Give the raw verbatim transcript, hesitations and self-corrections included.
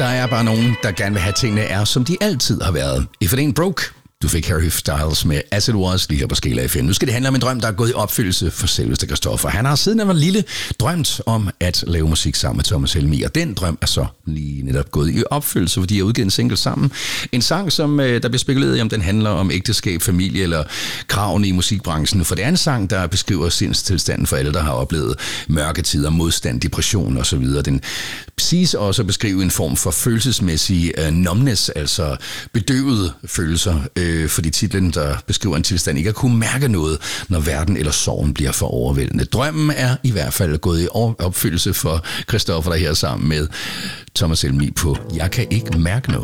er bare nogen, der gerne vil have tingene er, som de altid har været. If it ain't broke, du fik Harry Styles med As It Was lige her på Skala F M. Nu skal det handle om en drøm, der er gået i opfyldelse for selveste Christoffer. Han har siden han var lille drømt om at lave musik sammen med Thomas Helmig, og den drøm er så lige netop gået i opfyldelse, fordi de har udgivet en single sammen. En sang, som der bliver spekuleret i, om den handler om ægteskab, familie eller kravene i musikbranchen, for det er en sang, der beskriver sindstilstanden for alle, der har oplevet mørke tider, modstand, depression osv. Den siges også at beskrive en form for følelsesmæssig uh, numbness, altså bedøvede følelser, øh, fordi titlen, der beskriver en tilstand, ikke at kunne mærke noget, når verden eller sorgen bliver for overvældende. Drømmen er i hvert fald gået i opfyldelse for Christoffer, der her sammen med Thomas Helmig på Jeg kan ikke mærke noget.